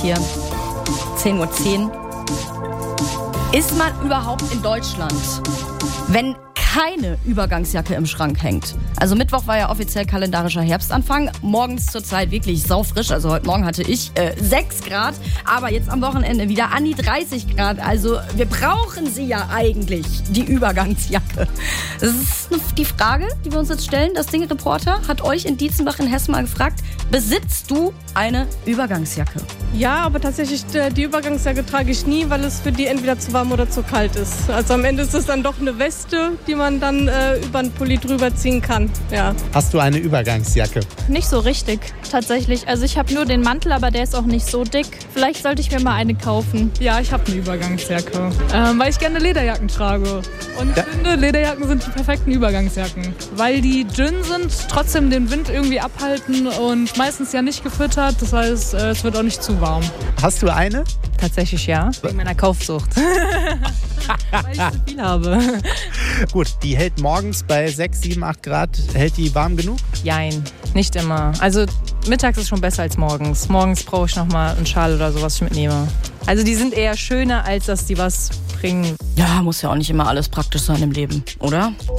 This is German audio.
Hier, 10:10 Uhr. Ist man überhaupt in Deutschland, wenn keine Übergangsjacke im Schrank hängt? Also Mittwoch war ja offiziell kalendarischer Herbstanfang. Morgens zurzeit wirklich saufrisch. Also heute Morgen hatte ich 6 Grad. Aber jetzt am Wochenende wieder an die 30 Grad. Also wir brauchen sie ja eigentlich, die Übergangsjacke. Das ist die Frage, die wir uns jetzt stellen. Das Ding-Reporter hat euch in Dietzenbach in Hessen mal gefragt, besitzt du eine Übergangsjacke? Ja, aber tatsächlich die Übergangsjacke trage ich nie, weil es für die entweder zu warm oder zu kalt ist. Also am Ende ist es dann doch eine Weste, die man dann über einen Pulli drüber ziehen kann. Ja. Hast du eine Übergangsjacke? Nicht so richtig, tatsächlich. Also ich habe nur den Mantel, aber der ist auch nicht so dick. Vielleicht sollte ich mir mal eine kaufen. Ja, ich habe eine Übergangsjacke, weil ich gerne Lederjacken trage. Und ich finde, Lederjacken sind die perfekten Übergangsjacken. Weil die dünn sind, trotzdem den Wind irgendwie abhalten und meistens ja nicht gefüttert. Das heißt, es wird auch nicht zu warm. Hast du eine? Tatsächlich ja, wegen meiner Kaufsucht. Weil ich zu viel habe. Gut, die hält morgens bei 6, 7, 8 Grad, hält die warm genug? Jein, nicht immer. Also mittags ist schon besser als morgens. Morgens brauche ich nochmal einen Schal oder sowas, was ich mitnehme. Also die sind eher schöner, als dass die was bringen. Ja, muss ja auch nicht immer alles praktisch sein im Leben, oder?